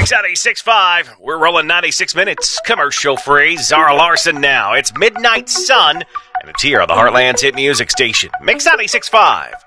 Mix 96.5. We're rolling 96 minutes. Commercial free. Zara Larson now. It's Midnight Sun. And it's here on the Heartland's hit music station. Mix 96.5.